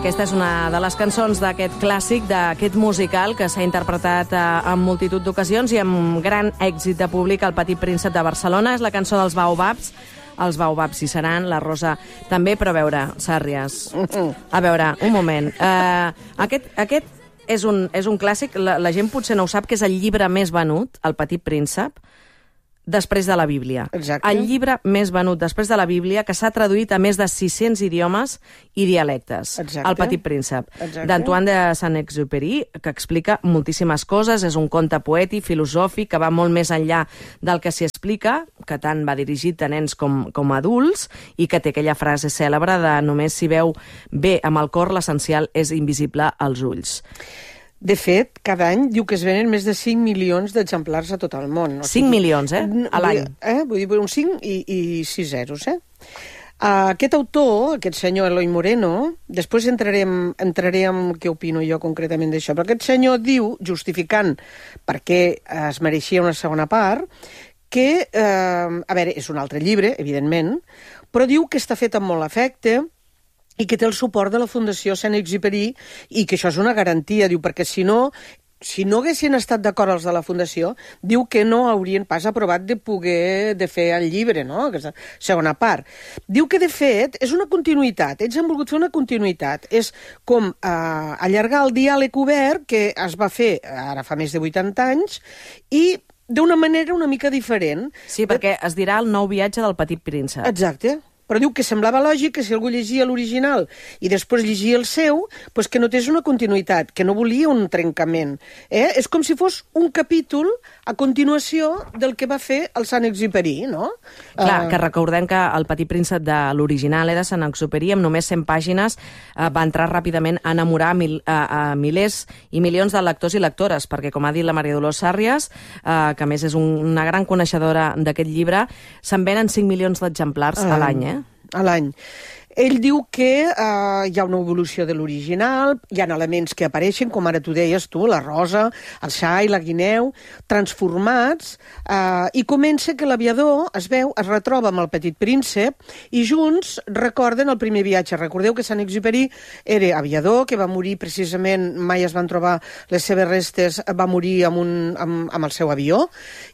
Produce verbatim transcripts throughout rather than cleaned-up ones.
Aquesta és una de les cançons d'aquest clàssic, d'aquest musical, que s'ha interpretat eh, en multitud d'ocasions i amb gran èxit de públic al Petit Príncep de Barcelona. És la cançó dels Baobabs. Els Baobabs hi seran, la Rosa també, però a veure, Sàrries, a veure, un moment. Uh, aquest aquest és, un, és un clàssic, la, la gent potser no ho sap, que és el llibre més venut, El Petit Príncep, després de la Bíblia. Exacte. El llibre més venut després de la Bíblia, que s'ha traduït a més de sis-cents idiomes i dialectes. Exacte. El Petit Príncep, Exacte. d'Antoine de Saint-Exupéry, que explica moltíssimes coses, és un conte poètic, filosòfic, que va molt més enllà del que s'hi explica, que tant va dirigit a nens com, com a adults, i que té aquella frase cèlebre de només si veu bé amb el cor, l'essencial és invisible als ulls. De fet, cada any diu que es venen més de cinc milions d'exemplars a tot el món. O cinc milions, eh? A l'any. Eh? Vull dir, un cinc i, i sis zeros, eh? Uh, aquest autor, aquest senyor Eloi Moreno, després entrarem, entrarem què opino jo concretament d'això, però aquest senyor diu, justificant per què es mereixia una segona part, que, eh, a veure, és un altre llibre, evidentment, però diu que està fet amb molt afecte, i que té el suport de la Fundació Saint-Exupéry i que això és una garantia, diu, perquè si no, si no haguessin estat d'acord els de la Fundació, diu que no haurien pas aprovat de poder de fer el llibre, no?, aquesta segona part. Diu que, de fet, és una continuïtat, ells han volgut fer una continuïtat, és com eh, allargar el diàleg obert que es va fer ara fa més de vuitanta anys i d'una manera una mica diferent. Sí, perquè es dirà el nou viatge del Petit Príncep. Exacte. Però diu que semblava lògic que si algú llegia l'original i després llegia el seu, doncs que notés una continuïtat, que no volia un trencament. Eh? És com si fos un capítol a continuació del que va fer el Saint-Exupéry, no? Clar, uh... que recordem que el Petit Príncep de l'original era Saint-Exupéry, amb només cent pàgines eh, va entrar ràpidament a enamorar mil, a, a milers i milions de lectors i lectores, perquè, com ha dit la Maria Dolors Sàrries, eh, que a més és un, una gran coneixedora d'aquest llibre, se'n venen cinc milions d'exemplars uh... a l'any, eh? a l'any. Ell diu que eh, hi ha una evolució de l'original, hi ha elements que apareixen, com ara tu deies tu, la rosa, el xai, la guineu, transformats, eh, i comença que l'aviador es veu, es retroba amb el Petit Príncep i junts recorden el primer viatge. Recordeu que Saint-Exupéry era aviador, que va morir precisament, mai es van trobar les seves restes, va morir amb, un, amb, amb el seu avió,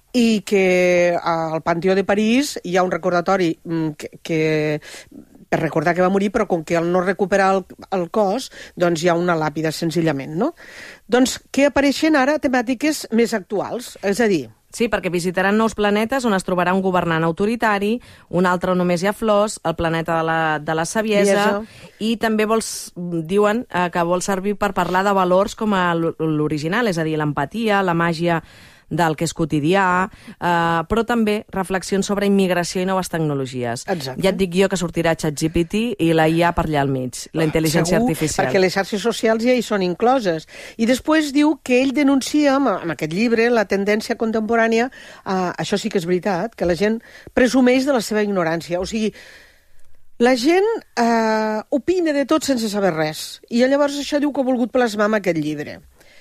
i que al Panteó de París hi ha un recordatori que, que per recordar que va morir, però com que al no recuperar el, el cos, doncs hi ha una làpida senzillament, no? Doncs que apareixen ara temàtiques més actuals, és a dir... Sí, perquè visitaran nous planetes on es trobarà un governant autoritari, un altre on només hi ha flors, el planeta de la, de la saviesa, Viesa. I també vols, diuen eh, que vol servir per parlar de valors com a l'original, és a dir, l'empatia, la màgia del que és quotidià, eh, però també reflexions sobre immigració i noves tecnologies. Exacte. Ja et dic jo que sortirà ChatGPT i la I A per allà al mig, la intel·ligència Segur, artificial. Perquè les xarxes socials ja hi són incloses. I després diu que ell denuncia amb, amb aquest llibre la tendència contemporània, a, això sí que és veritat, que la gent presumeix de la seva ignorància. O sigui, la gent eh, opina de tot sense saber res. I llavors això diu que ha volgut plasmar amb aquest llibre.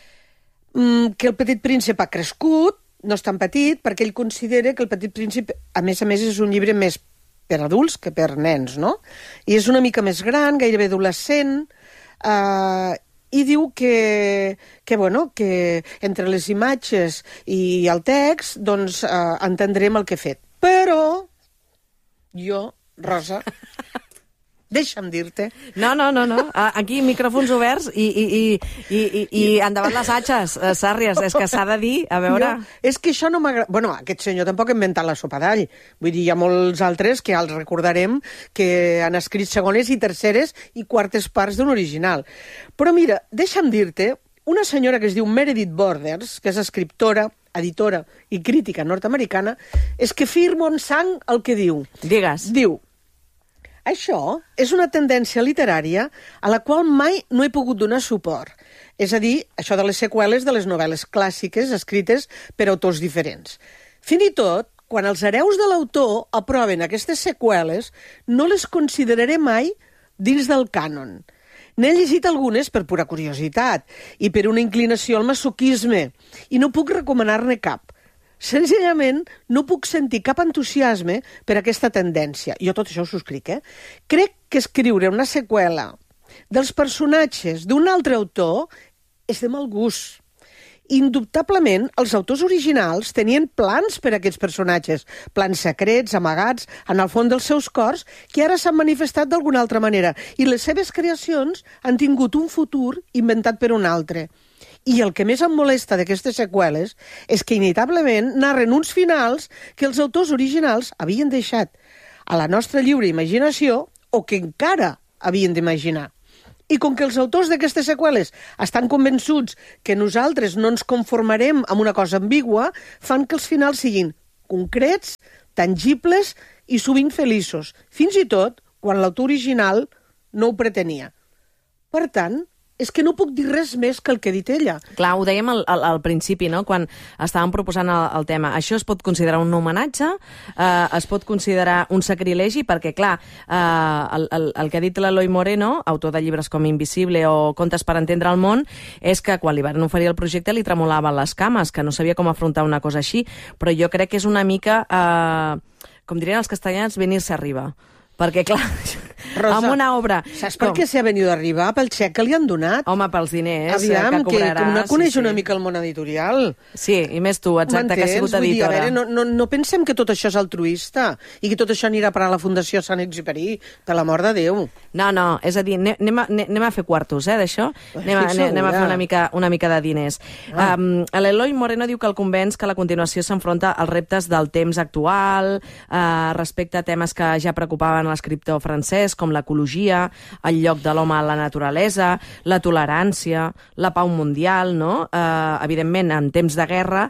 Mm, que el Petit Príncep ha crescut, no és tan petit, perquè ell considera que el Petit Príncep, a més a més, és un llibre més per adults que per nens, no? I és una mica més gran, gairebé adolescent, eh, i diu que, que, bueno, que entre les imatges i el text doncs, eh, entendrem el que he fet. Però jo, Rosa... Deixa'm dir-te. No, no, no, no. Aquí micròfons oberts i, i, i, i, i, i endavant les atxes, Sàrries. És que s'ha de dir, a veure... No, és que això no m'agrada... Bueno, aquest senyor tampoc ha inventat la sopa d'all. Vull dir, hi ha molts altres que els recordarem que han escrit segones i terceres i quartes parts d'un original. Però mira, deixa'm dir-te, una senyora que es diu Meredith Borders, que és escriptora, editora i crítica nord-americana, és que firma en sang el que diu. Digues. Diu... Això és una tendència literària a la qual mai no he pogut donar suport. És a dir, això de les seqüeles de les novel·les clàssiques escrites per autors diferents. Fins i tot, quan els hereus de l'autor aproven aquestes seqüeles, no les consideraré mai dins del cànon. N'he llegit algunes per pura curiositat i per una inclinació al masoquisme i no puc recomanar-ne cap. Senzillament, no puc sentir cap entusiasme per aquesta tendència. Jo tot això ho subscric, eh? Crec que escriure una seqüela dels personatges d'un altre autor és de mal gust. Indubtablement, els autors originals tenien plans per a aquests personatges, plans secrets, amagats, en el fons dels seus cors, que ara s'han manifestat d'alguna altra manera, i les seves creacions han tingut un futur inventat per un altre. I el que més em molesta d'aquestes seqüeles és que inevitablement narren uns finals que els autors originals havien deixat a la nostra lliure imaginació o que encara havien d'imaginar. I com que els autors d'aquestes seqüeles estan convençuts que nosaltres no ens conformarem amb una cosa ambigua, fan que els finals siguin concrets, tangibles i sovint feliços, fins i tot quan l'autor original no ho pretenia. Per tant, és que no puc dir res més que el que ha dit ella. Clar, ho dèiem al, al, al principi, no?, quan estàvem proposant el, el tema. Això es pot considerar un homenatge, eh, es pot considerar un sacrilegi, perquè, clar, eh, el, el, el que ha dit l'Eloi Moreno, autor de llibres com Invisible o Contes per entendre el món, és que quan li van oferir el projecte li tremolaven les cames, que no sabia com afrontar una cosa així, però jo crec que és una mica, eh, com dirien els castellans, venir-se arriba. Perquè, clar, Rosa, amb una obra... Saps per què s'ha venit d'arribar? Pel xec que li han donat. Home, pels diners. Aviam, que cobrarà. Que, que una coneix sí, sí. una mica el món editorial. Sí, i més tu, exacte, que ha sigut editora. Vull dir, a veure, no, no, no pensem que tot això és altruista i que tot això anirà per a la Fundació Sant Exupéry, per l'amor de Déu. No, no, és a dir, anem a, anem a fer quartos, eh, d'això. Anem, a, anem a fer una mica, una mica de diners. Ah. Um, L'Eloi Moreno diu que el convenç que la continuació s'enfronta als reptes del temps actual, uh, respecte a temes que ja preocupaven l'escriptor francès, com l'ecologia, el lloc de l'home a la naturalesa, la tolerància, la pau mundial, no? Eh, evidentment, en temps de guerra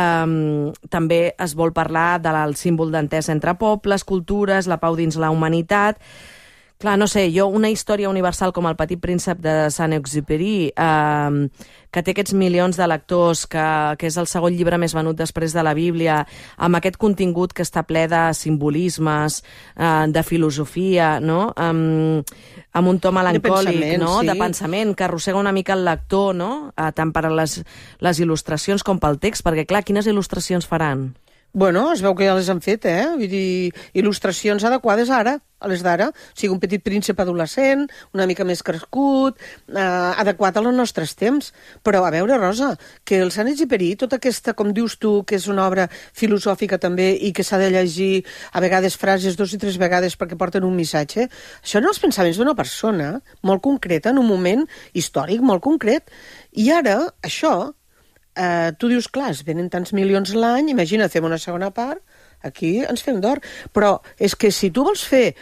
eh, també es vol parlar del símbol d'entesa entre pobles, cultures, la pau dins la humanitat. Clar, no sé, jo una història universal com El petit príncep de Saint-Exupéry, eh, que té aquests milions de lectors, que, que és el segon llibre més venut després de la Bíblia, amb aquest contingut que està ple de simbolismes, eh, de filosofia, no? Um, amb un to melancòlic, no? Sí. De pensament, que arrossega una mica el lector, no? Eh, tant per a les, les il·lustracions com pel text, perquè, clar, quines il·lustracions faran? Bueno, es veu que ja les han fet, eh? Vull dir, il·lustracions adequades ara, a les d'ara. O sigui, un petit príncep adolescent, una mica més crescut, eh, adequat als nostres temps. Però, a veure, Rosa, que el Saint-Exupéry, tota aquesta, com dius tu, que és una obra filosòfica també i que s'ha de llegir a vegades frases dos i tres vegades perquè porten un missatge, això no els pensaments d'una persona molt concreta, en un moment històric molt concret. I ara, això... Uh, tu dius, clar, es venen tants milions l'any, imagina, fem una segona part, aquí ens fem d'or. Però és que si tu vols fer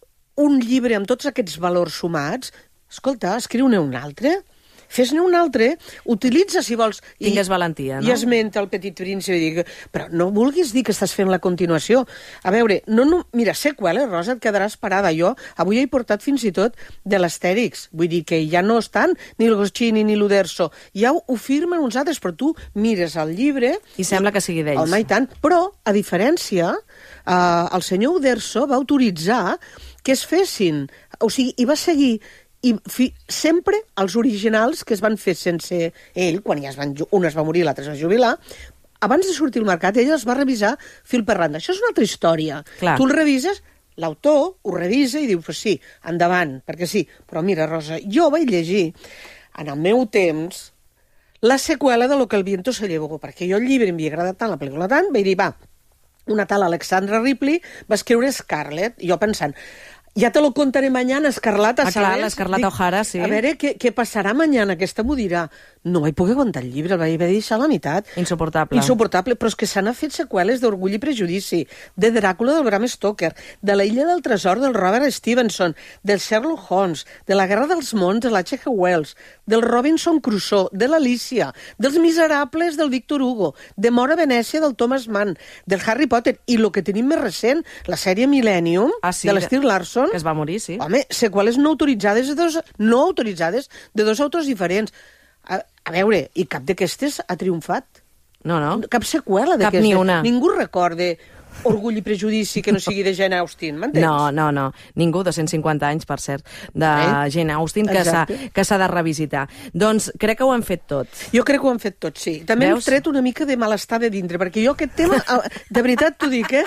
un llibre amb tots aquests valors sumats, escolta, escriu-ne un altre, fes-ne un altre, utilitza, si vols... Tingues i, valentia, no? I esmenta el petit príncep i dic, però no vulguis dir que estàs fent la continuació. A veure, no, no, mira, seqüeles, Rosa, et quedaràs parada. Jo avui he portat fins i tot de l'Astèrix. Vull dir que ja no estan ni el Goscinny ni l'Uderzo. Ja ho, ho firmen uns altres, però tu mires el llibre... I sembla que sigui d'ells. Home, i tant. Però, a diferència, eh, el senyor Uderzo va autoritzar que es fessin... O sigui, i va seguir... i fi, sempre els originals que es van fer sense ell, quan ja es van, un es va morir, l'altre es va jubilar, abans de sortir al mercat, ell els va revisar fil per randa. Això és una altra història. Clar. Tu el revises, l'autor ho revisa i diu, pues sí, endavant, perquè sí. Però mira, Rosa, jo vaig llegir, en el meu temps, la seqüela de Lo que el viento se llevó, perquè jo el llibre m'havia agradat tant, la pel·lícula tant, vaig dir, va, una tal Alexandra Ripley va escriure Scarlett, i jo pensant... Ja te lo contaré mañana, Escarlata, ah, clar, l'Escarlata O'Hara, sí. A veure, què, què passarà mañana? Aquesta m'ho dirà. No vaig poder aguantar el llibre, el vaig haver de deixar a la meitat. Insuportable. Insuportable, però és que s'han fet seqüeles d'Orgull i Prejudici, de Dràcula del Bram Stoker, de La illa del tresor del Robert Stevenson, del Sherlock Holmes, de La guerra dels mons de l'H G Wells, del Robinson Crusoe, de l'Alícia, dels Miserables del Victor Hugo, de Mora Venècia del Thomas Mann, del Harry Potter, i el que tenim més recent, la sèrie Millennium, ah, sí, de l'Steve Larson, que es va morir, sí. Home, seqüeles no autoritzades de dos, no autoritzades de dos autors diferents. A, a veure, i cap d'aquestes ha triomfat. No, no. Cap seqüela d'aquestes. Cap ni una. Ningú recorda Orgull i Prejudici que no sigui de Jane Austen, m'entens? No, no, no. Ningú, dos cents cinquanta anys, per cert, de eh? Jane Austen, que s'ha de revisitar. Doncs crec que ho han fet tot. Jo crec que ho han fet tot, sí. També Veus? Hem tret una mica de malestar de dintre, perquè jo aquest tema, de veritat t'ho dic, eh?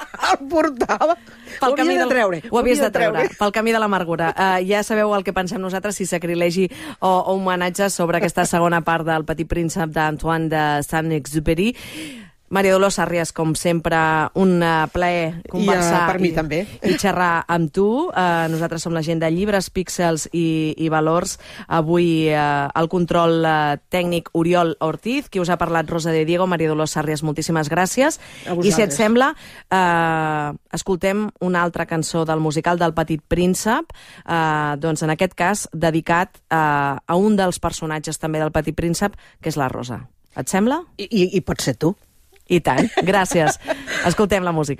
el portava. Pel Ho havia de del- treure. Ho havies havia de treure, pel camí de l'amargura. Uh, ja sabeu el que pensem nosaltres, si sacrilegi o, o homenatge sobre aquesta segona part del Petit Príncep d'Antoine de Saint-Exupéry. Maria Dolors Sàrries, com sempre, un uh, plaer conversar I, uh, per mi i, també. i xerrar amb tu. Uh, nosaltres som la gent de Llibres, Píxels i, i Valors. Avui uh, el control uh, tècnic Oriol Ortiz, qui us ha parlat Rosa de Diego. Maria Dolors Sàrries, moltíssimes gràcies. I si et sembla, uh, escoltem una altra cançó del musical del Petit Príncep, uh, doncs en aquest cas dedicat uh, a un dels personatges també del Petit Príncep, que és la Rosa. Et sembla? I, i, i pot ser tu. I tant. Gràcies. Escoltem la música.